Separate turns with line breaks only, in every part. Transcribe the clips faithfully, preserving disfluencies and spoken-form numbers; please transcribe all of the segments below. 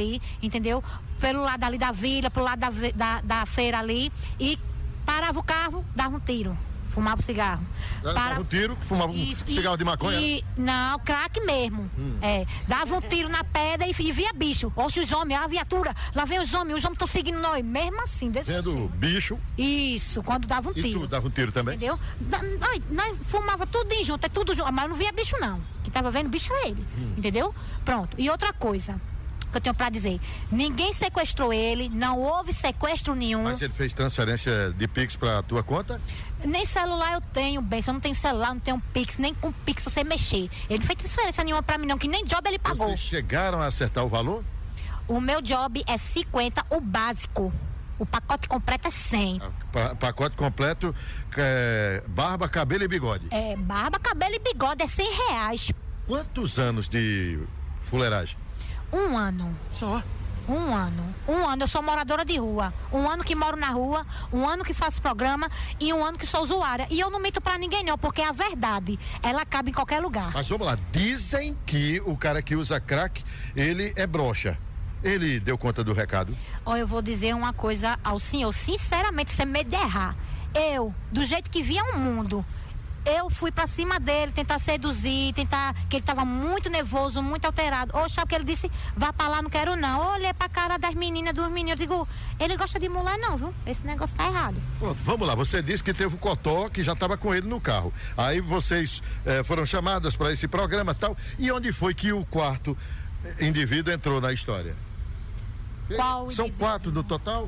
ali, entendeu? Pelo lado ali da vila, pelo lado da, da, da feira ali, e parava o carro, dava um tiro. Fumava cigarro.
Dava um tiro, fumava um Isso, cigarro
e,
de maconha?
E, não, crack mesmo. Hum. É, dava um tiro na pedra e, e via bicho. Oxe, os homens, a viatura, lá vem os homens, os homens estão seguindo nós. Mesmo assim, desse
Vendo
assim.
bicho.
Isso, quando dava um
e
tiro.
E tu dava um tiro também?
Entendeu? Nós, nós fumava tudo junto, é tudo junto, mas não via bicho não. Que tava vendo bicho era ele, hum. entendeu? Pronto. E outra coisa que eu tenho pra dizer, ninguém sequestrou ele, não houve sequestro nenhum.
Mas ele fez transferência de Pix pra tua conta?
Nem celular eu tenho, bem, se eu não tenho celular, não tenho Pix, nem com Pix você mexer. Ele não fez transferência nenhuma pra mim não, que nem job ele pagou.
Vocês chegaram a acertar o valor?
O meu job é cinquenta, o básico. O pacote completo é cem.
Pa- pacote completo, é, barba, cabelo e bigode.
É, barba, cabelo e bigode é cem reais.
Quantos anos de fuleiragem?
Um ano.
Só?
Um ano. Um ano. Eu sou moradora de rua. Um ano que moro na rua, um ano que faço programa e um ano que sou usuária. E eu não minto pra ninguém não, porque a verdade, ela cabe em qualquer lugar.
Mas vamos lá, dizem que o cara que usa crack, ele é broxa. Ele deu conta do recado?
Ó, eu vou dizer uma coisa ao senhor, sinceramente, sem medo de errar. Eu, do jeito que via o mundo, eu fui pra cima dele, tentar seduzir, tentar, que ele tava muito nervoso, muito alterado. Ou sabe o que ele disse? Vá pra lá, não quero não. Olhei pra cara das meninas, dos meninos, eu digo, ele gosta de mulher não, viu? Esse negócio tá errado.
Pronto, vamos lá, você disse que teve o Cotó, que já tava com ele no carro. Aí vocês eh, foram chamadas para esse programa e tal. E onde foi que o quarto indivíduo entrou na história?
Qual
São
indivíduo?
quatro no total?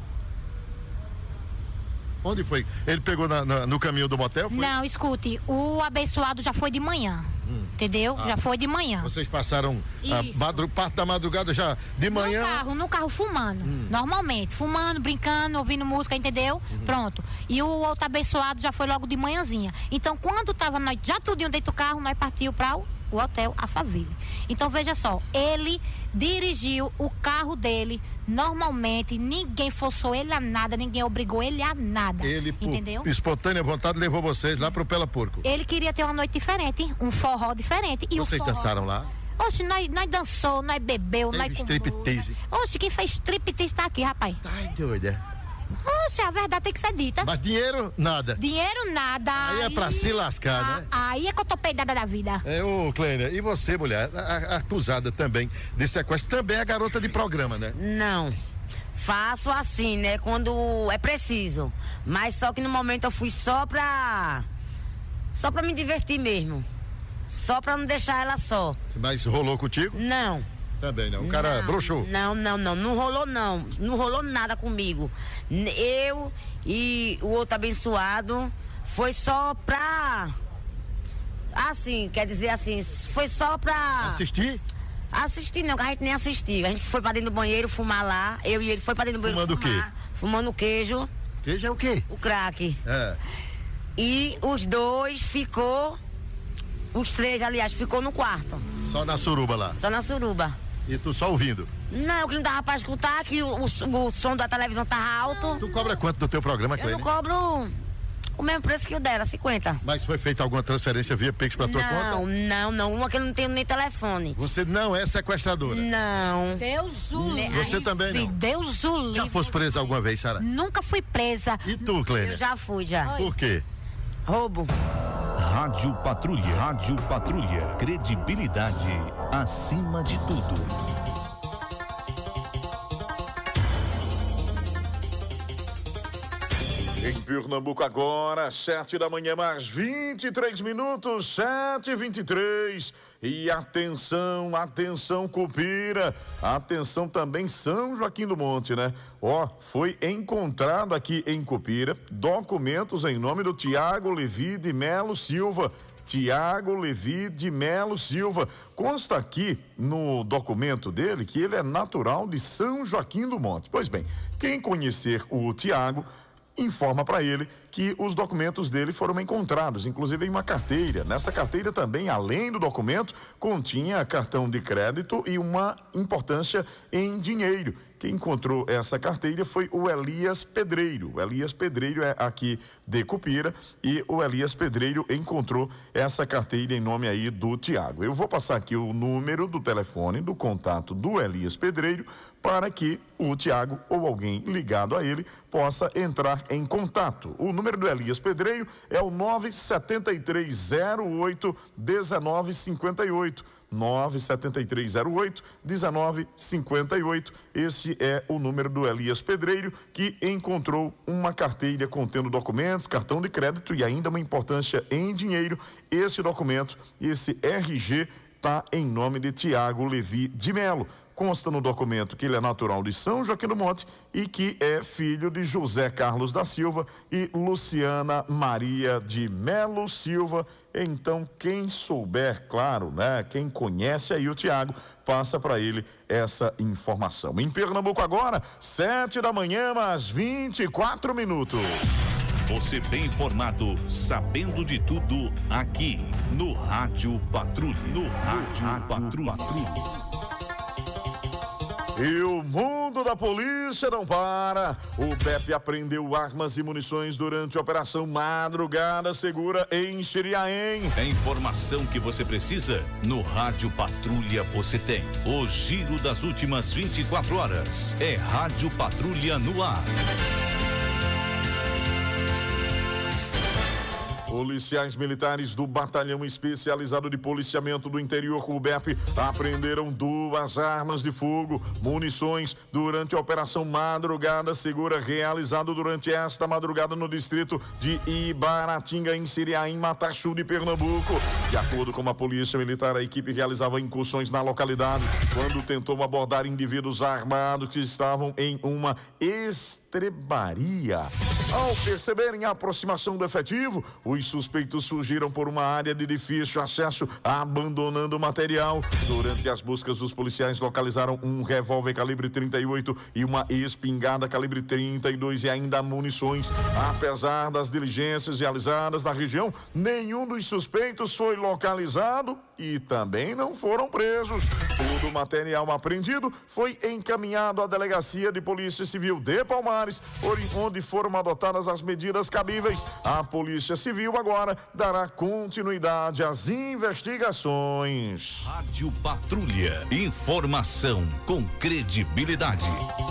Onde foi? Ele pegou na, na, no caminho do motel? Foi?
Não, escute, o abençoado já foi de manhã, hum. entendeu? Ah, já foi de manhã.
Vocês passaram a madru, parte da madrugada já de manhã?
No carro, no carro fumando, hum. normalmente, fumando, brincando, ouvindo música, entendeu? Uhum. Pronto. E o outro abençoado já foi logo de manhãzinha. Então, quando tava nós já tudinho dentro do carro, nós partiu para o, o hotel Alphaville. Então, veja só, ele dirigiu o carro dele normalmente, ninguém forçou ele a nada, ninguém obrigou ele a nada.
Ele, por
entendeu?
espontânea vontade, levou vocês lá pro Pela Porco.
Ele queria ter uma noite diferente, um forró diferente. E
vocês
o forró...
dançaram lá?
Oxe, nós, nós dançou, nós bebeu,
Teve
nós
striptease.
Oxe, quem fez striptease tá aqui, rapaz.
Ai, doida.
Oxe, a verdade tem que ser dita.
Mas dinheiro, nada.
Dinheiro, nada.
Aí, aí é pra se lascar,
a,
né?
Aí é que eu tô peidada da vida.
É, ô, Clênia, e você, mulher, a, a, acusada também de sequestro, também é garota de programa, né?
Não. Faço assim, né? Quando é preciso. Mas só que no momento eu fui só pra. Só pra me divertir mesmo. Só pra não deixar ela só.
Mas rolou contigo?
Não.
Também não. O cara
não,
broxou?
Não, não, não. Não rolou, não. Não rolou nada comigo. Eu e o outro abençoado foi só pra. Assim, quer dizer assim, foi só pra.
Assistir?
Assistir não, que a gente nem assistiu. A gente foi pra dentro do banheiro fumar lá. Eu e ele foi pra dentro do banheiro
fumando
fumar.
O quê?
Fumando queijo.
Queijo é o quê?
O crack.
É.
E os dois ficou. Os três, aliás, ficou no quarto.
Só na suruba lá?
Só na suruba.
E tu só ouvindo?
Não, que não dava pra escutar, que o, o, o som da televisão tava alto.
Tu cobra quanto do teu programa, Clênia?
Eu não cobro o mesmo preço que o dela, cinquenta.
Mas foi feita alguma transferência via Pix pra tua
não,
conta?
Não, não, não. Uma que eu não tenho nem telefone.
Você não é sequestradora?
Não.
Deus o livre.
Você também não?
Deus o livre.
Já fosse presa alguma vez, Sara?
Nunca fui presa.
E tu, Clênia?
Eu já fui, já.
Oi.
Por quê?
Roubo.
Rádio Patrulha. Rádio Patrulha. Credibilidade acima de tudo.
Em Pernambuco agora, sete da manhã, mais vinte e três minutos, sete e vinte e três. E atenção, atenção, Cupira, atenção também São Joaquim do Monte, né? Ó, foi encontrado aqui em Cupira documentos em nome do Tiago Levi de Melo Silva. Tiago Levi de Melo Silva. Consta aqui no documento dele que ele é natural de São Joaquim do Monte. Pois bem, quem conhecer o Tiago, informa para ele que os documentos dele foram encontrados, inclusive em uma carteira. Nessa carteira também, além do documento, continha cartão de crédito e uma importância em dinheiro. Quem encontrou essa carteira foi o Elias Pedreiro. O Elias Pedreiro é aqui de Cupira e o Elias Pedreiro encontrou essa carteira em nome aí do Tiago. Eu vou passar aqui o número do telefone do contato do Elias Pedreiro para que o Tiago ou alguém ligado a ele possa entrar em contato. O número do Elias Pedreiro é o nove sete três zero oito um nove cinco oito. nove sete três zero oito um nove cinco oito. Esse é o número do Elias Pedreiro, que encontrou uma carteira contendo documentos, cartão de crédito e ainda uma importância em dinheiro. Esse documento, esse R G, está em nome de Tiago Levi de Melo. Consta no documento que ele é natural de São Joaquim do Monte e que é filho de José Carlos da Silva e Luciana Maria de Melo Silva. Então, quem souber, claro, né? Quem conhece aí o Tiago, passa para ele essa informação. Em Pernambuco agora, sete da manhã, mais vinte e quatro minutos.
Você bem informado, sabendo de tudo, aqui no Rádio Patrulha. No Rádio, Rádio Patrulha. Patrulha.
E o mundo da polícia não para. O B E P apreendeu armas e munições durante a Operação Madrugada Segura em Xiriaém.
A informação que você precisa, no Rádio Patrulha você tem. O giro das últimas vinte e quatro horas. É Rádio Patrulha no ar.
Policiais militares do Batalhão Especializado de Policiamento do Interior, o B E P, apreenderam duas armas de fogo, munições, durante a Operação Madrugada Segura, realizada durante esta madrugada no distrito de Ibaratinga, em Xiriaém, Matachu de Pernambuco. De acordo com a Polícia Militar, a equipe realizava incursões na localidade quando tentou abordar indivíduos armados que estavam em uma estrebaria. Ao perceberem a aproximação do efetivo, os suspeitos fugiram por uma área de difícil acesso, abandonando o material. Durante as buscas, os policiais localizaram um revólver calibre trinta e oito e uma espingarda calibre trinta e dois e ainda munições. Apesar das diligências realizadas na região, nenhum dos suspeitos foi localizado e também não foram presos. Todo o material apreendido foi encaminhado à Delegacia de Polícia Civil de Palmares, onde foram adotadas as medidas cabíveis. A Polícia Civil agora dará continuidade às investigações.
Rádio Patrulha. Informação com credibilidade.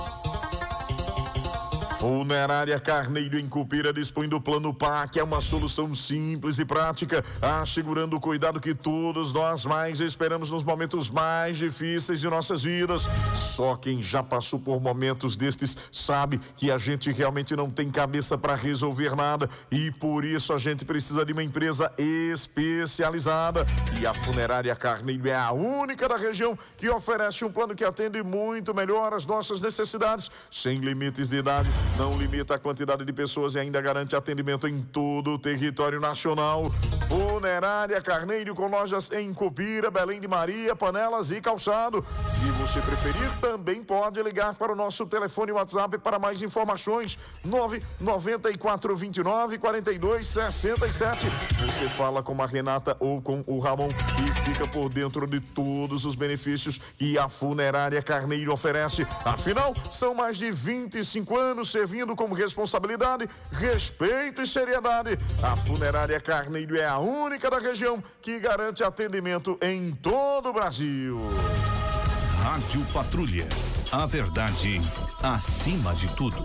Funerária Carneiro em Cupira dispõe do Plano P A, que é uma solução simples e prática, assegurando o cuidado que todos nós mais esperamos nos momentos mais difíceis de nossas vidas. Só quem já passou por momentos destes sabe que a gente realmente não tem cabeça para resolver nada e por isso a gente precisa de uma empresa especializada. E a Funerária Carneiro é a única da região que oferece um plano que atende muito melhor as nossas necessidades, sem limites de idade, não limita a quantidade de pessoas e ainda garante atendimento em todo o território nacional. Funerária Carneiro, com lojas em Cupira, Belém de Maria, Panelas e Calçado. Se você preferir, também pode ligar para o nosso telefone WhatsApp para mais informações. nove nove quatro dois nove quatro dois seis sete. Você fala com a Renata ou com o Ramon e fica por dentro de todos os benefícios que a Funerária Carneiro oferece. Afinal, são mais de vinte e cinco anos servindo com responsabilidade, respeito e seriedade. A Funerária Carneiro é a única da região que garante atendimento em todo o Brasil.
Rádio Patrulha. A verdade acima de tudo.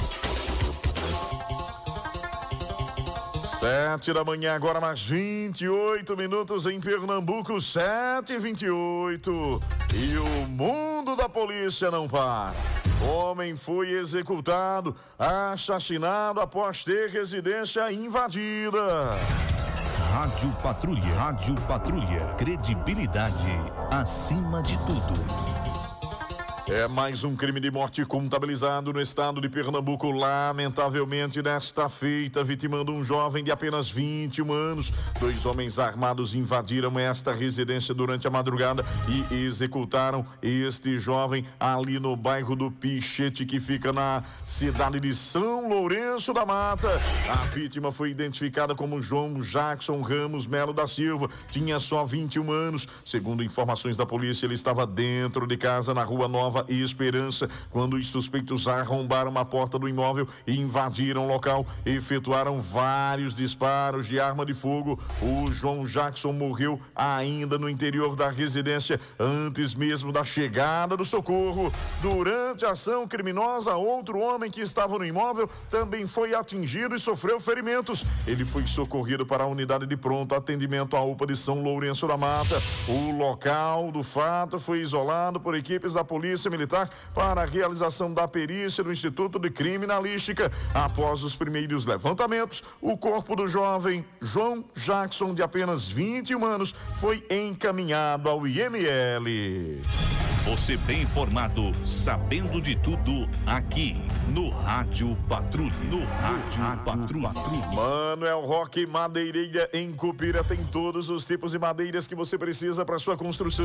Sete da manhã, agora mais vinte e oito minutos em Pernambuco, sete e vinte e oito. E o mundo da polícia não para. Homem foi executado, assassinado após ter residência invadida.
Rádio Patrulha. Rádio Patrulha. Credibilidade acima de tudo.
É mais um crime de morte contabilizado no estado de Pernambuco. Lamentavelmente, nesta feita, vitimando um jovem de apenas vinte e um anos. Dois homens armados invadiram esta residência durante a madrugada e executaram este jovem ali no bairro do Pichete, que fica na cidade de São Lourenço da Mata. A vítima foi identificada como João Jackson Ramos Melo da Silva. Tinha só vinte e um anos. Segundo informações da polícia, ele estava dentro de casa na Rua Nova e Esperança, quando os suspeitos arrombaram a porta do imóvel e invadiram o local, efetuaram vários disparos de arma de fogo. O João Jackson morreu ainda no interior da residência, antes mesmo da chegada do socorro. Durante a ação criminosa, outro homem que estava no imóvel também foi atingido e sofreu ferimentos. Ele foi socorrido para a unidade de pronto atendimento à U P A de São Lourenço da Mata. O local do fato foi isolado por equipes da Polícia Militar para a realização da perícia do Instituto de Criminalística. Após os primeiros levantamentos, o corpo do jovem João Jackson, de apenas vinte e um anos, foi encaminhado ao I M L.
Você bem informado, sabendo de tudo, aqui no Rádio Patrulha. No Rádio Patrulha.
Manuel Roque Madeireira em Cupira tem todos os tipos de madeiras que você precisa para sua construção.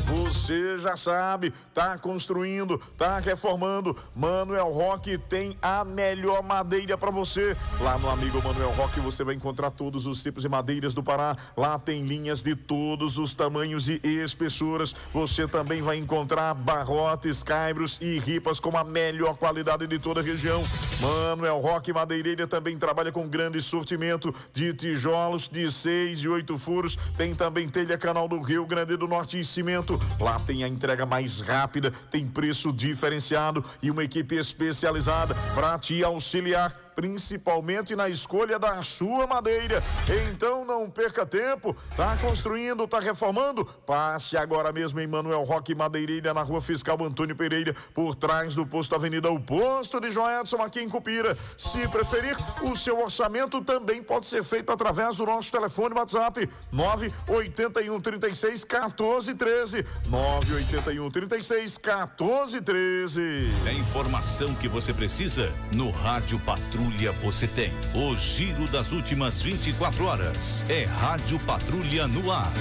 Você já sabe, tá construindo, tá reformando. Manuel Roque tem a melhor madeira para você. Lá no amigo Manuel Roque você vai encontrar todos os tipos de madeiras do Pará. Lá tem linhas de todos os tamanhos e espessuras. Você também vai encontrar encontrar barrotes, caibros e ripas com a melhor qualidade de toda a região. Manuel Roque Madeireira também trabalha com grande sortimento de tijolos de seis e oito furos. Tem também telha Canal do Rio Grande do Norte e cimento. Lá tem a entrega mais rápida, tem preço diferenciado e uma equipe especializada para te auxiliar, principalmente na escolha da sua madeira. Então não perca tempo, tá construindo, tá reformando? Passe agora mesmo em Manuel Roque Madeireira, na Rua Fiscal Antônio Pereira, por trás do posto Avenida, o posto de Joedson, aqui em Cupira. Se preferir, o seu orçamento também pode ser feito através do nosso telefone WhatsApp nove oito um, três seis, um quatro um três, nove oito um, três seis, um quatro um três.
A informação que você precisa no Rádio Patrulha você tem. O giro das últimas vinte e quatro horas. É Rádio Patrulha no ar.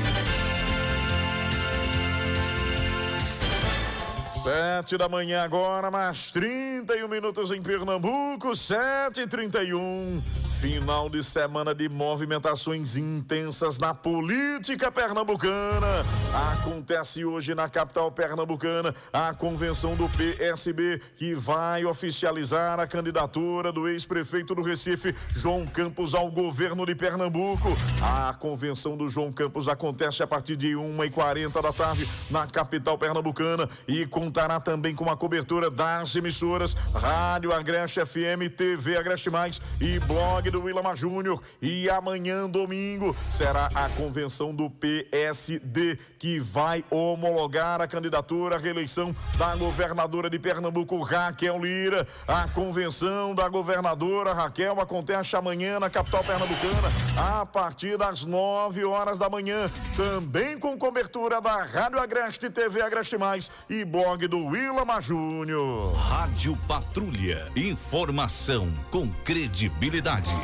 Sete da manhã agora, mais trinta e um minutos em Pernambuco, sete e trinta e um. Final de semana de movimentações intensas na política pernambucana. Acontece hoje na capital pernambucana a convenção do P S B, que vai oficializar a candidatura do ex-prefeito do Recife, João Campos, ao governo de Pernambuco. A convenção do João Campos acontece a partir de uma e quarenta da tarde na capital pernambucana e contará também com a cobertura das emissoras Rádio Agreste F M, T V Agreste Mais e blog do Willamar Júnior. E amanhã, domingo, será a convenção do P S D, que vai homologar a candidatura à reeleição da governadora de Pernambuco, Raquel Lira. A convenção da governadora Raquel acontece amanhã na capital pernambucana, a partir das nove horas da manhã, também com cobertura da Rádio Agreste, T V Agreste Mais e blog do Willamar Júnior.
Rádio Patrulha, informação com credibilidade.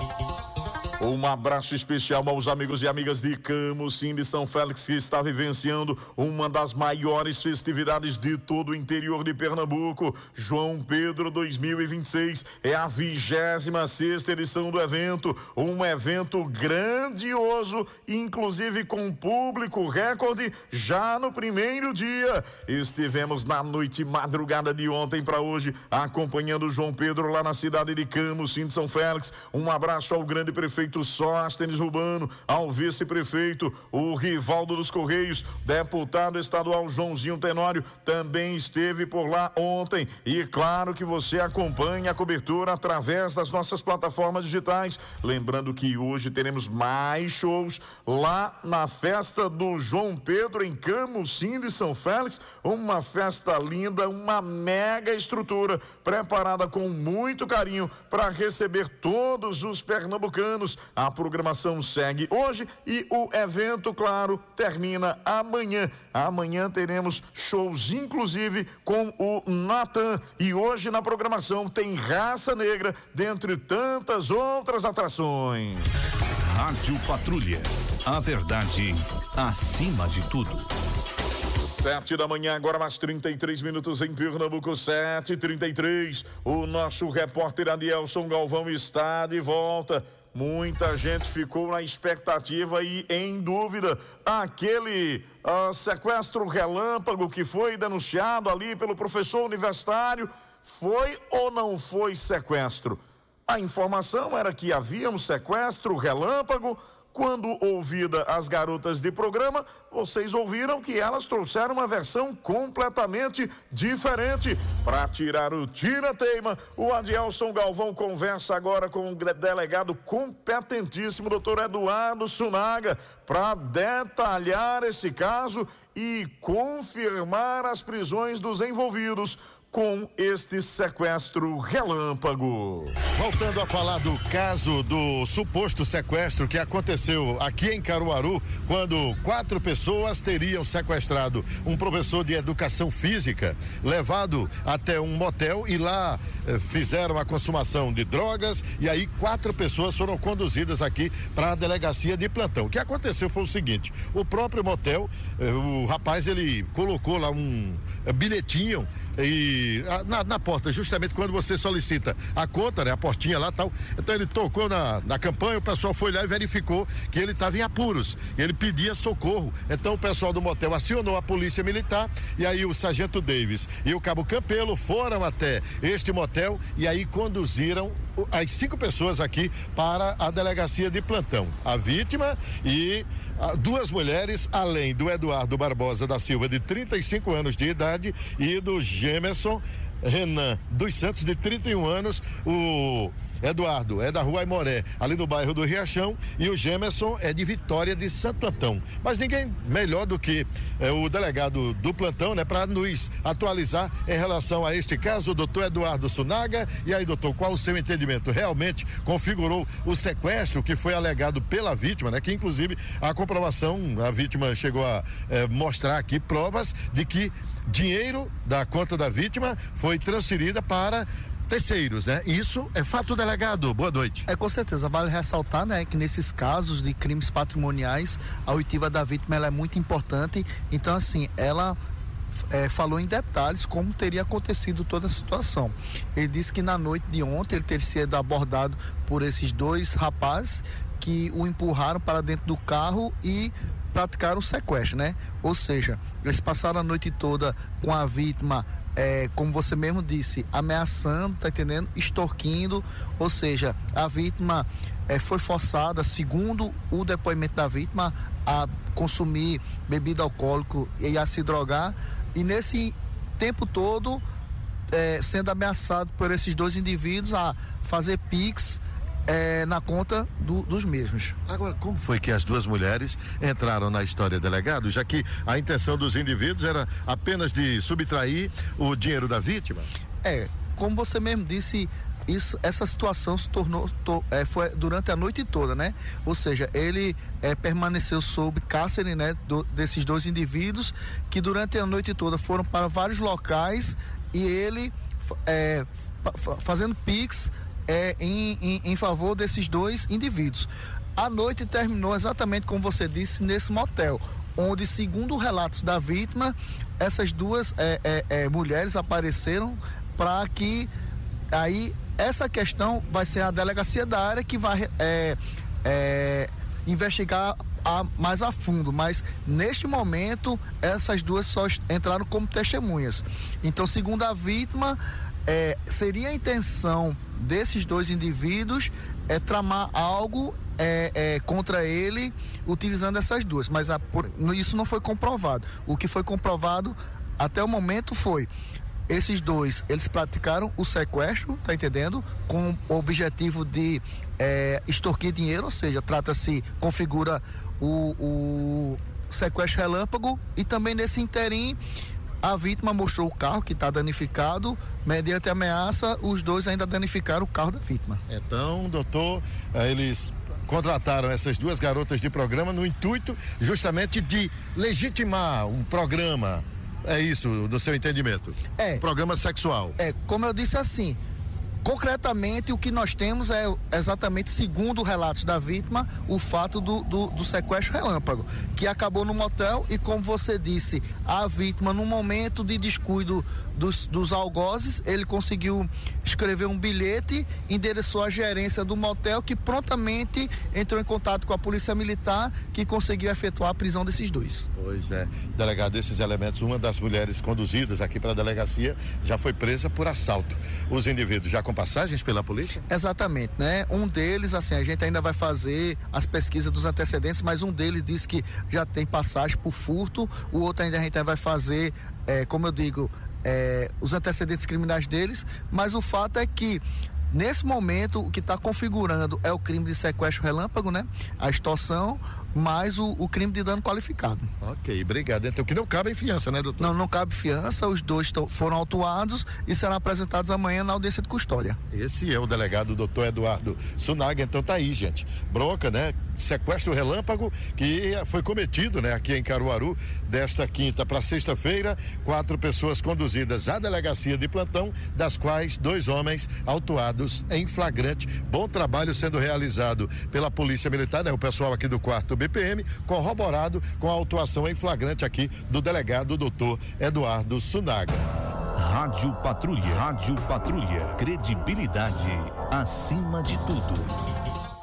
Um abraço especial aos amigos e amigas de Camocim de São Félix, que está vivenciando uma das maiores festividades de todo o interior de Pernambuco. João Pedro dois mil e vinte e seis é a vigésima sexta edição do evento, um evento grandioso, inclusive com público recorde já no primeiro dia. Estivemos na noite madrugada de ontem para hoje acompanhando o João Pedro lá na cidade de Camocim de São Félix. Um abraço ao grande prefeito Sóstenes Urbano, ao vice-prefeito, o Rivaldo dos Correios, deputado estadual Joãozinho Tenório, também esteve por lá ontem. E claro que você acompanha a cobertura através das nossas plataformas digitais. Lembrando que hoje teremos mais shows lá na festa do João Pedro em Camocim de São Félix, uma festa linda, uma mega estrutura preparada com muito carinho para receber todos os pernambucanos. minutos. A programação segue hoje e o evento, claro, termina amanhã. Amanhã teremos shows, inclusive, com o Natan. E hoje na programação tem Raça Negra, dentre tantas outras atrações.
Rádio Patrulha. A verdade acima de tudo.
Sete da manhã, agora mais trinta e três minutos em Pernambuco, sete e trinta e três. O nosso repórter Adielson Galvão está de volta. Muita gente ficou na expectativa e em dúvida. Aquele uh, sequestro relâmpago que foi denunciado ali pelo professor universitário, foi ou não foi sequestro? A informação era que havia um sequestro relâmpago. Quando ouvida as garotas de programa, vocês ouviram que elas trouxeram uma versão completamente diferente. Para tirar o tira-teima, o Adielson Galvão conversa agora com o delegado competentíssimo, doutor Eduardo Sunaga, para detalhar esse caso e confirmar as prisões dos envolvidos com este sequestro relâmpago.
Voltando a falar do caso do suposto sequestro que aconteceu aqui em Caruaru, quando quatro pessoas teriam sequestrado um professor de educação física, levado até um motel e lá eh, fizeram a consumação de drogas, e aí quatro pessoas foram conduzidas aqui para a delegacia de plantão. O que aconteceu foi o seguinte: o próprio motel, eh, o rapaz ele colocou lá um eh, bilhetinho e Na, na porta, justamente quando você solicita a conta, né? A portinha lá e tal. Então ele tocou na, na campanha, o pessoal foi lá e verificou que ele estava em apuros. Ele pedia socorro. Então o pessoal do motel acionou a polícia militar e aí o sargento Davis e o cabo Campelo foram até este motel e aí conduziram as cinco pessoas aqui para a delegacia de plantão. A vítima e a, duas mulheres, além do Eduardo Barbosa da Silva, de trinta e cinco anos de idade, e do Gemerson Renan dos Santos, de trinta e um anos. O Eduardo é da Rua Aimoré, ali no bairro do Riachão, e o Gemerson é de Vitória de Santo Antão. Mas ninguém melhor do que eh, o delegado do plantão, né, para nos atualizar em relação a este caso, o doutor Eduardo Sunaga. E aí, doutor, qual o seu entendimento? Realmente configurou o sequestro que foi alegado pela vítima, né? Que inclusive a comprovação, a vítima chegou a eh, mostrar aqui provas de que dinheiro da conta da vítima foi transferida para terceiros, né? Isso é fato, delegado. Boa noite.
É, com certeza, vale ressaltar, né, que nesses casos de crimes patrimoniais, a oitiva da vítima ela é muito importante. Então, assim, ela é, falou em detalhes como teria acontecido toda a situação. Ele disse que na noite de ontem ele teria sido abordado por esses dois rapazes que o empurraram para dentro do carro e praticaram o sequestro, né? Ou seja, eles passaram a noite toda com a vítima, é, como você mesmo disse, ameaçando, tá entendendo? Extorquindo, ou seja, a vítima é, foi forçada, segundo o depoimento da vítima, a consumir bebida alcoólica e a se drogar, e nesse tempo todo é, sendo ameaçado por esses dois indivíduos a fazer pix É, na conta do, dos mesmos.
Agora, como foi que as duas mulheres entraram na história, delegado, já que a intenção dos indivíduos era apenas de subtrair o dinheiro da vítima?
É, como você mesmo disse, isso, essa situação se tornou, to, é, foi durante a noite toda, né? Ou seja, ele é, permaneceu sob cárcere, né, do, desses dois indivíduos que durante a noite toda foram para vários locais e ele é, fazendo pix É, em, em, em favor desses dois indivíduos. A noite terminou exatamente como você disse, nesse motel, onde, segundo relatos da vítima, essas duas é, é, é, mulheres apareceram para que aí essa questão vai ser a delegacia da área que vai é, é, investigar a, mais a fundo, mas neste momento essas duas só entraram como testemunhas. Então, segundo a vítima, É, seria a intenção desses dois indivíduos é, tramar algo é, é, contra ele utilizando essas duas, mas a, por, isso não foi comprovado. O que foi comprovado até o momento foi esses dois, eles praticaram o sequestro, tá entendendo? Com o objetivo de é, extorquir dinheiro, ou seja, trata-se, configura o, o sequestro relâmpago, e também nesse interim A vítima mostrou o carro que está danificado. Mediante ameaça, os dois ainda danificaram o carro da vítima.
Então, doutor, eles contrataram essas duas garotas de programa no intuito justamente de legitimar um programa. É isso, do seu entendimento?
É.
Programa sexual.
É, como eu disse assim, concretamente o que nós temos é exatamente, segundo relatos da vítima, o fato do, do, do sequestro relâmpago, que acabou no motel e, como você disse, a vítima, no momento de descuido dos, dos algozes, ele conseguiu escrever um bilhete, endereçou a gerência do motel, que prontamente entrou em contato com a polícia militar, que conseguiu efetuar a prisão desses dois.
Pois é, delegado, desses elementos, uma das mulheres conduzidas aqui para a delegacia já foi presa por assalto. Os indivíduos já com passagens pela polícia?
Exatamente, né? Um deles, assim, a gente ainda vai fazer as pesquisas dos antecedentes, mas um deles disse que já tem passagem por furto, o outro ainda a gente vai fazer, é, como eu digo, é, os antecedentes criminais deles, mas o fato é que nesse momento o que está configurando é o crime de sequestro relâmpago, né? A extorsão, mais o, o crime de dano qualificado.
Ok, obrigado. Então, que não cabe em fiança, né, doutor?
Não, não cabe fiança, os dois tão, foram autuados e serão apresentados amanhã na audiência de custódia.
Esse é o delegado doutor Eduardo Sunaga, então tá aí, gente. Bronca, né? Sequestro relâmpago que foi cometido, né, aqui em Caruaru, desta quinta para sexta-feira, quatro pessoas conduzidas à delegacia de plantão, das quais dois homens autuados em flagrante. Bom trabalho sendo realizado pela Polícia Militar, né? O pessoal aqui do quarto B P M, corroborado com a autuação em flagrante aqui do delegado doutor Eduardo Sunaga.
Rádio Patrulha, Rádio Patrulha, credibilidade acima de tudo.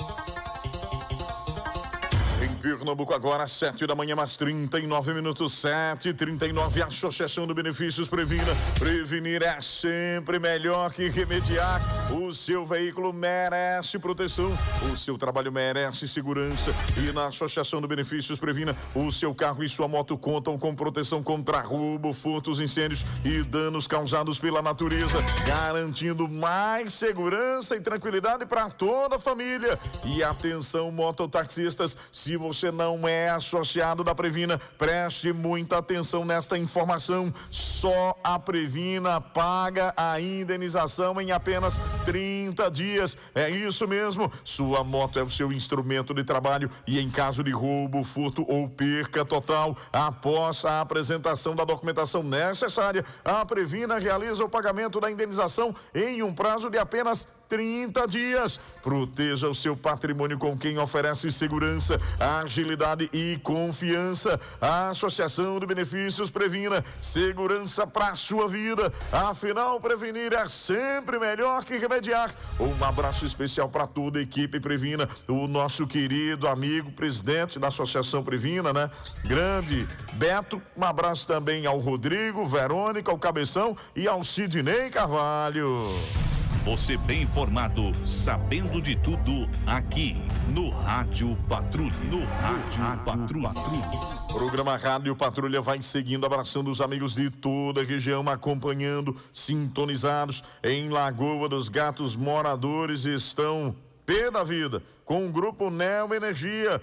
Pernambuco agora, sete da manhã, mais trinta e nove minutos, sete e trinta e nove. Associação do Benefícios Previna. Prevenir é sempre melhor que remediar. O seu veículo merece proteção, o seu trabalho merece segurança. E na Associação do Benefícios Previna, o seu carro e sua moto contam com proteção contra roubo, furtos, incêndios e danos causados pela natureza, garantindo mais segurança e tranquilidade para toda a família. E atenção, mototaxistas, se você Você não é associado da Previna, preste muita atenção nesta informação. Só a Previna paga a indenização em apenas trinta dias. É isso mesmo. Sua moto é o seu instrumento de trabalho e em caso de roubo, furto ou perca total, após a apresentação da documentação necessária, a Previna realiza o pagamento da indenização em um prazo de apenas trinta dias. Proteja o seu patrimônio com quem oferece segurança, agilidade e confiança. A Associação de Benefícios Previna, segurança para sua vida. Afinal, prevenir é sempre melhor que remediar. Um abraço especial para toda a equipe Previna, o nosso querido amigo presidente da Associação Previna, né? Grande Beto. Um abraço também ao Rodrigo, Verônica, ao Cabeção e ao Sidney Carvalho.
Você bem informado, sabendo de tudo, aqui no Rádio Patrulha. No Rádio Patrulha.
Programa Rádio Patrulha vai seguindo, abraçando os amigos de toda a região, acompanhando, sintonizados em Lagoa dos Gatos. Moradores estão pé da vida com o grupo Neo Energia,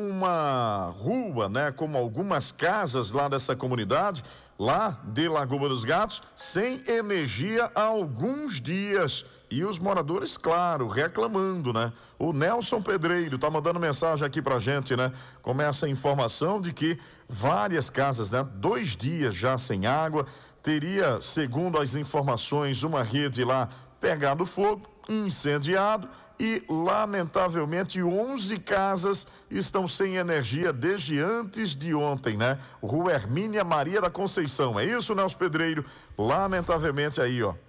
uma rua, né, como algumas casas lá dessa comunidade, lá de Lagoa dos Gatos, sem energia há alguns dias. E os moradores, claro, reclamando, né? O Nelson Pedreiro tá mandando mensagem aqui pra gente, né? Começa a informação de que várias casas, né? Dois dias já sem água, teria, segundo as informações, uma rede lá pegado fogo, incendiado, e lamentavelmente onze casas estão sem energia desde antes de ontem, né? Rua Hermínia Maria da Conceição, é isso, Nelson Pedreiro? Lamentavelmente aí, ó.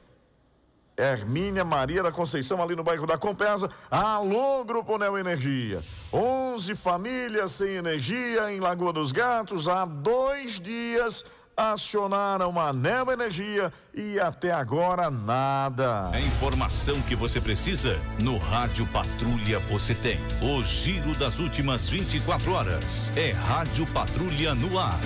Hermínia Maria da Conceição, ali no bairro da Compesa. Alô, Grupo Neo Energia. onze famílias sem energia em Lagoa dos Gatos há dois dias. Acionaram a Neo Energia e até agora nada.
A informação que você precisa no Rádio Patrulha você tem. O giro das últimas vinte e quatro horas. É Rádio Patrulha no ar.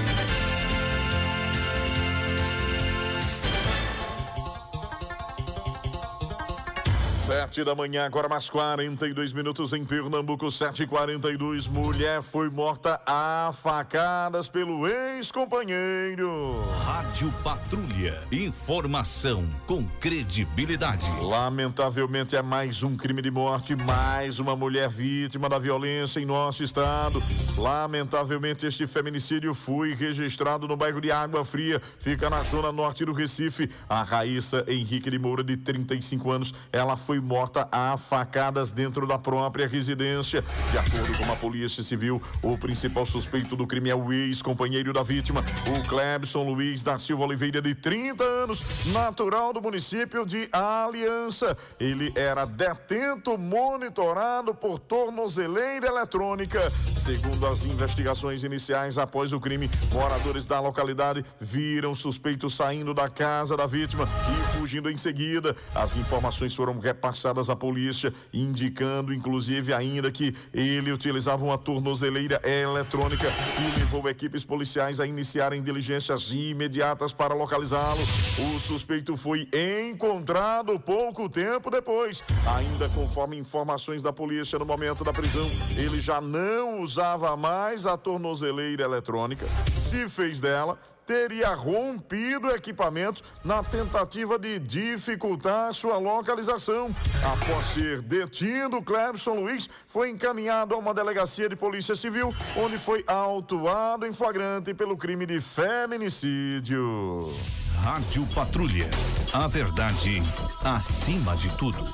Sete da manhã, agora mais quarenta e dois minutos em Pernambuco, sete e quarenta e dois. Mulher foi morta a facadas pelo ex-companheiro.
Rádio Patrulha. Informação com credibilidade.
Lamentavelmente é mais um crime de morte, mais uma mulher vítima da violência em nosso estado. Lamentavelmente este feminicídio foi registrado no bairro de Água Fria, fica na zona norte do Recife. A Raíssa Henrique de Moura, de trinta e cinco anos, ela foi morta a facadas dentro da própria residência. De acordo com a Polícia Civil, o principal suspeito do crime é o ex-companheiro da vítima, o Clebson Luiz da Silva Oliveira, de trinta anos, natural do município de Aliança. Ele era detento monitorado por tornozeleira eletrônica. Segundo as investigações iniciais, após o crime, moradores da localidade viram o suspeito saindo da casa da vítima e fugindo em seguida. As informações foram repassadas à polícia, indicando inclusive ainda que ele utilizava uma tornozeleira eletrônica, e levou equipes policiais a iniciarem diligências imediatas para localizá-lo. O suspeito foi encontrado pouco tempo depois. Ainda conforme informações da polícia, no momento da prisão, ele já não usava mais a tornozeleira eletrônica, se fez dela, teria rompido o equipamento na tentativa de dificultar sua localização. Após ser detido, Clebson Luiz foi encaminhado a uma delegacia de polícia civil, onde foi autuado em flagrante pelo crime de feminicídio.
Rádio Patrulha. A verdade acima de tudo.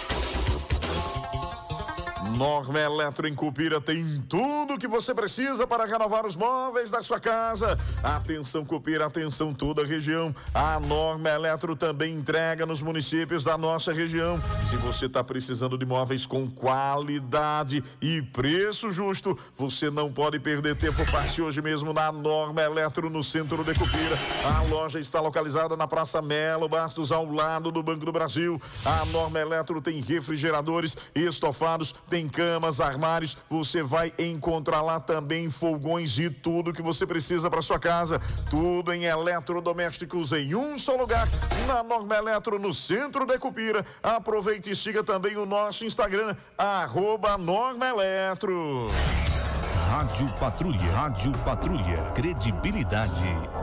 Norma Eletro em Cupira tem tudo que você precisa para renovar os móveis da sua casa. Atenção Cupira, atenção toda a região. A Norma Eletro também entrega nos municípios da nossa região. Se você está precisando de móveis com qualidade e preço justo, você não pode perder tempo. Passe hoje mesmo na Norma Eletro, no centro de Cupira. A loja está localizada na Praça Melo Bastos, ao lado do Banco do Brasil. A Norma Eletro tem refrigeradores, estofados, tem camas, armários. Você vai encontrar lá também fogões e tudo que você precisa para sua casa. Tudo em eletrodomésticos em um só lugar, na Norma Eletro, no centro de Cupira. Aproveite e siga também o nosso Instagram, arroba Norma Eletro.
Rádio Patrulha. Rádio Patrulha. Credibilidade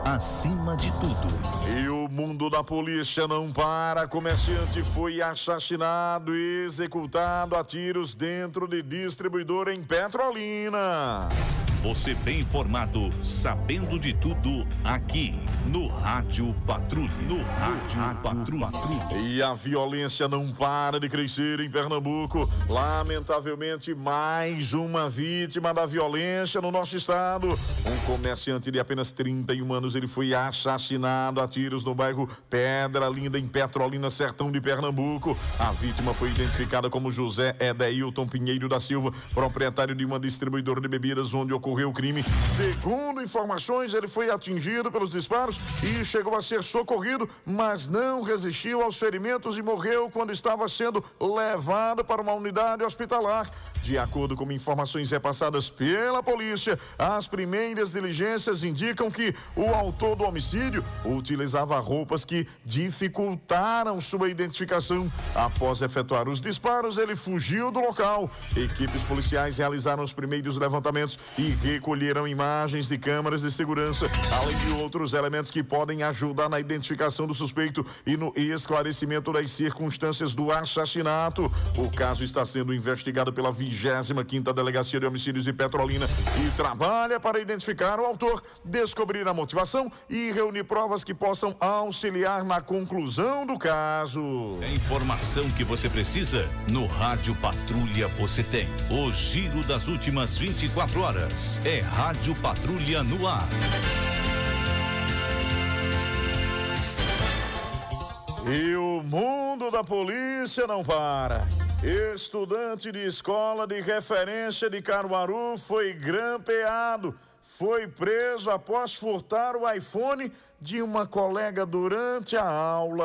acima de tudo.
E o mundo da polícia não para. Comerciante foi assassinado e executado a tiros dentro de distribuidor em Petrolina.
Você bem informado, sabendo de tudo, aqui no Rádio Patrulha. No Rádio Patrulha.
E a violência não para de crescer em Pernambuco. Lamentavelmente, mais uma vítima da violência no nosso estado. Um comerciante de apenas trinta e um anos, ele foi assassinado a tiros no bairro Pedra Linda, em Petrolina, sertão de Pernambuco. A vítima foi identificada como José Edeilton Pinheiro da Silva, proprietário de uma distribuidora de bebidas onde ocorreu o crime. Segundo informações, ele foi atingido pelos disparos e chegou a ser socorrido, mas não resistiu aos ferimentos e morreu quando estava sendo levado para uma unidade hospitalar. De acordo com informações repassadas pela polícia, as primeiras diligências indicam que o autor do homicídio utilizava roupas que dificultaram sua identificação. Após efetuar os disparos, ele fugiu do local. Equipes policiais realizaram os primeiros levantamentos e recolheram imagens de câmeras de segurança, além de outros elementos que podem ajudar na identificação do suspeito e no esclarecimento das circunstâncias do assassinato. O caso está sendo investigado pela vigésima quinta Delegacia de Homicídios de Petrolina e trabalha para identificar o autor, descobrir a motivação e reunir provas que possam auxiliar na conclusão do caso.
A informação que você precisa, no Rádio Patrulha você tem. O giro das últimas vinte e quatro horas. É Rádio Patrulha no ar.
E o mundo da polícia não para. Estudante de escola de referência de Caruaru foi grampeado. Foi preso após furtar o iPhone de uma colega durante a aula.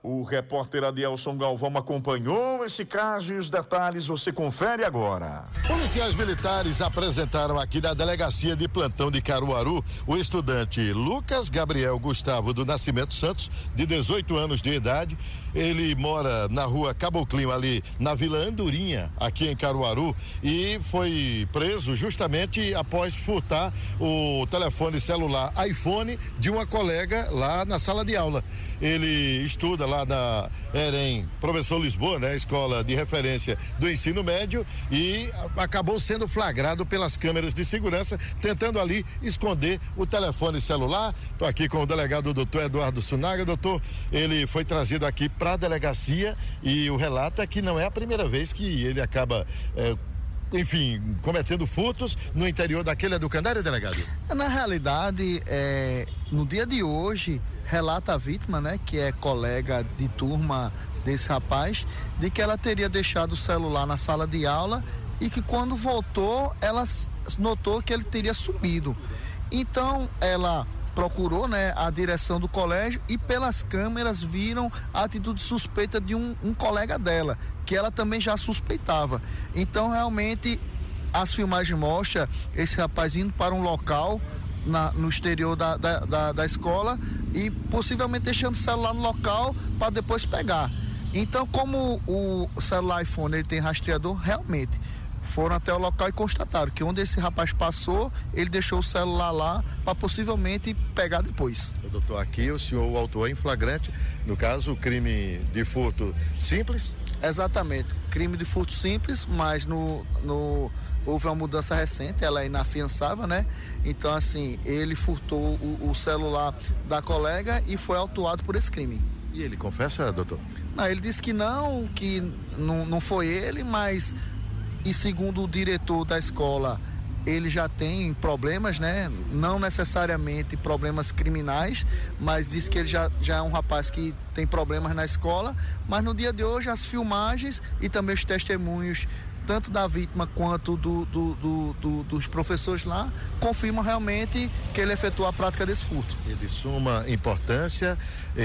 O repórter Adielson Galvão acompanhou esse caso e os detalhes você confere agora.
Policiais militares apresentaram aqui na delegacia de plantão de Caruaru o estudante Lucas Gabriel Gustavo do Nascimento Santos, de dezoito anos de idade. Ele mora na rua Caboclinho, ali na Vila Andorinha, aqui em Caruaru, e foi preso justamente após furtar o telefone celular iPhone de uma colega lá na sala de aula. Ele estuda lá na EREM, Professor Lisboa, né? Escola de referência do ensino médio, e acabou sendo flagrado pelas câmeras de segurança, tentando ali esconder o telefone celular. Estou aqui com o delegado doutor Eduardo Sunaga. Doutor, ele foi trazido aqui para a delegacia e o relato é que não é a primeira vez que ele acaba é, enfim, cometendo furtos no interior daquele educandário, delegado?
Na realidade, é, no dia de hoje, relata a vítima, né, que é colega de turma desse rapaz, de que ela teria deixado o celular na sala de aula e que quando voltou, ela notou que ele teria sumido. Então, ela procurou, né, a direção do colégio e pelas câmeras viram a atitude suspeita de um, um colega dela, que ela também já suspeitava. Então, realmente, as filmagens mostram esse rapaz indo para um local na, no exterior da, da, da, da escola e possivelmente deixando o celular no local para depois pegar. Então, como o celular iPhone ele tem rastreador, realmente foram até o local e constataram que onde esse rapaz passou, ele deixou o celular lá para possivelmente pegar depois.
Doutor, aqui o senhor o autuou em flagrante, no caso, o crime de furto simples?
Exatamente, crime de furto simples, mas no, no, houve uma mudança recente, ela é inafiançável, né? Então, assim, ele furtou o, o celular da colega e foi autuado por esse crime.
E ele confessa, doutor?
Não, ele disse que não, que não, não foi ele, mas... E segundo o diretor da escola, ele já tem problemas, né? Não necessariamente problemas criminais, mas diz que ele já, já é um rapaz que tem problemas na escola. Mas no dia de hoje, as filmagens e também os testemunhos, tanto da vítima quanto do, do, do, do, dos professores lá, confirmam realmente que ele efetuou a prática desse furto.
E de suma importância,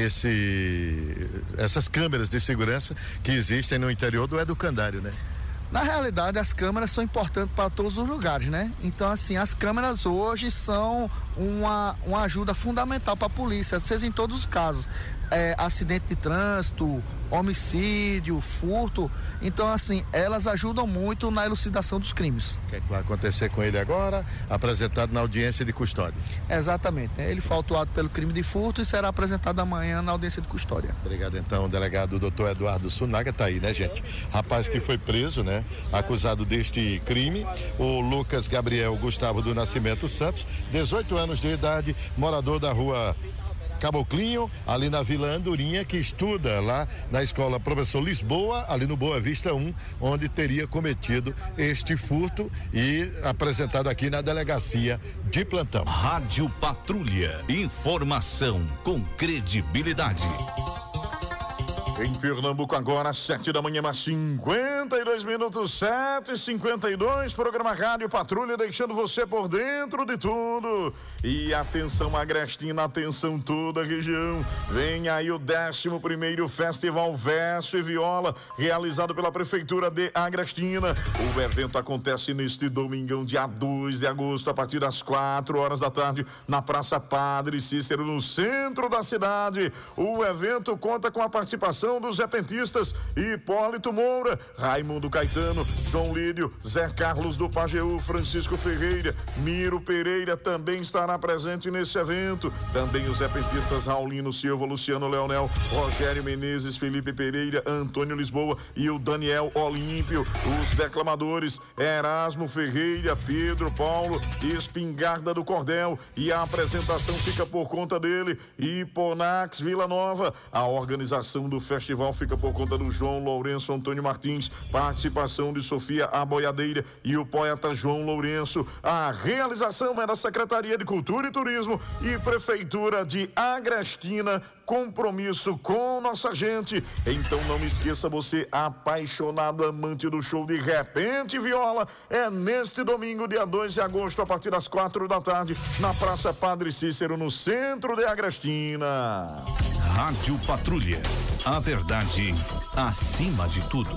esse, essas câmeras de segurança que existem no interior do educandário, né?
Na realidade, as câmeras são importantes para todos os lugares, né? Então, assim, as câmeras hoje são uma, uma ajuda fundamental para a polícia, seja em todos os casos. É, acidente de trânsito, homicídio, furto. Então, assim, elas ajudam muito na elucidação dos crimes.
O que é que vai acontecer com ele agora? Apresentado na audiência de custódia.
Exatamente. Ele foi autuado pelo crime de furto e será apresentado amanhã na audiência de custódia.
Obrigado, então, delegado doutor Eduardo Sunaga. Tá aí, né, gente? Rapaz que foi preso, né? Acusado deste crime. O Lucas Gabriel Gustavo do Nascimento Santos, dezoito anos de idade, morador da rua Caboclinho, ali na Vila Andorinha, que estuda lá na escola Professor Lisboa, ali no Boa Vista um, onde teria cometido este furto e apresentado aqui na delegacia de plantão.
Rádio Patrulha, informação com credibilidade.
Em Pernambuco agora, sete da manhã, mais cinquenta e dois minutos, sete e cinquenta e dois, programa Rádio Patrulha, deixando você por dentro de tudo. E atenção Agrestina, atenção toda a região, vem aí o décimo primeiro Festival Verso e Viola, realizado pela Prefeitura de Agrestina. O evento acontece neste domingão, dia dois de agosto, a partir das quatro horas da tarde, na Praça Padre Cícero, no centro da cidade. O evento conta com a participação dos repentistas Hipólito Moura, Raimundo Caetano, João Lídio, Zé Carlos do Pajeú, Francisco Ferreira, Miro Pereira também estará presente nesse evento. Também os repentistas Raulino Silva, Luciano Leonel, Rogério Menezes, Felipe Pereira, Antônio Lisboa e o Daniel Olímpio. Os declamadores Erasmo Ferreira, Pedro Paulo e Espingarda do Cordel, e a apresentação fica por conta dele, Hiponax Vila Nova. A organização do festival fica por conta do João Lourenço Antônio Martins, participação de Sofia Aboiadeira e o poeta João Lourenço. A realização é da Secretaria de Cultura e Turismo e Prefeitura de Agrestina, compromisso com nossa gente. Então não esqueça, você apaixonado, amante do show de Repente Viola, é neste domingo, dia dois de agosto, a partir das quatro da tarde, na Praça Padre Cícero, no centro de Agrestina.
Rádio Patrulha. A verdade acima de tudo.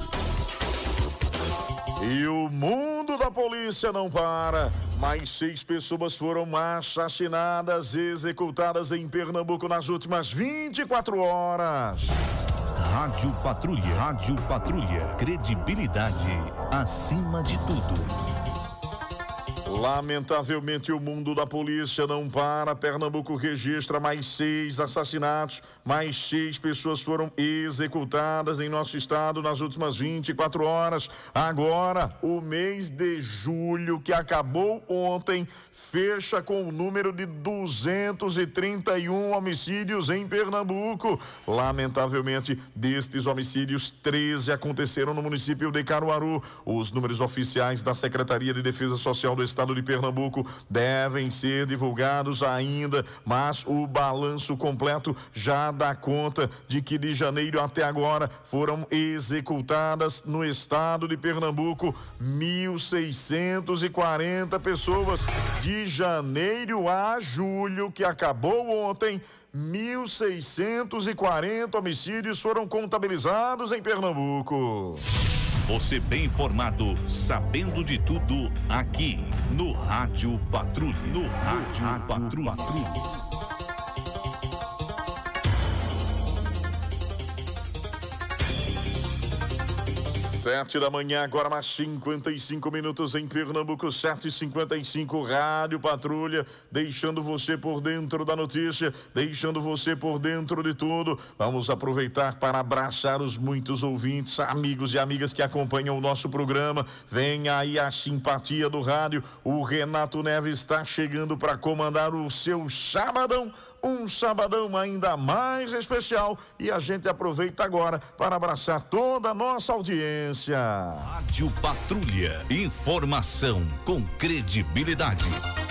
E o mundo da polícia não para. Mais seis pessoas foram assassinadas, executadas em Pernambuco nas últimas vinte e quatro horas.
Rádio Patrulha. Rádio Patrulha. Credibilidade acima de tudo.
Lamentavelmente, o mundo da polícia não para. Pernambuco registra mais seis assassinatos, mais seis pessoas foram executadas em nosso estado nas últimas vinte e quatro horas. Agora, o mês de julho, que acabou ontem, fecha com o número de duzentos e trinta e um homicídios em Pernambuco. Lamentavelmente, destes homicídios, treze aconteceram no município de Caruaru. Os números oficiais da Secretaria de Defesa Social do Estado de Pernambuco devem ser divulgados ainda, mas o balanço completo já dá conta de que de janeiro até agora foram executadas no estado de Pernambuco mil seiscentos e quarenta pessoas. De janeiro a julho, que acabou ontem, mil seiscentos e quarenta homicídios foram contabilizados em Pernambuco.
Você bem informado, sabendo de tudo, aqui no Rádio Patrulha. No Rádio, Rádio Patrulha. Patrulha.
Sete da manhã, agora mais cinquenta e cinco minutos em Pernambuco, sete e cinquenta e cinco, Rádio Patrulha, deixando você por dentro da notícia, deixando você por dentro de tudo. Vamos aproveitar para abraçar os muitos ouvintes, amigos e amigas que acompanham o nosso programa. Vem aí a simpatia do rádio. O Renato Neves está chegando para comandar o seu sabadão. Um sabadão ainda mais especial, e a gente aproveita agora para abraçar toda a nossa audiência.
Rádio Patrulha, informação com credibilidade.